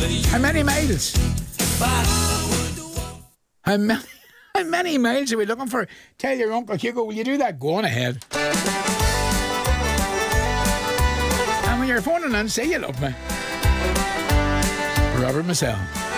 How many miles? How many? How many miles are we looking for? Tell your Uncle Hugo, will you do that? Go on ahead. And when you're phoning in, say you love me. Robert Massell.